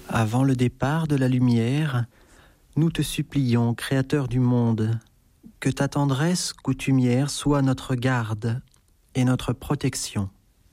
Avant le départ de la lumière, nous te supplions, Créateur du monde, que ta tendresse coutumière soit notre garde et notre protection.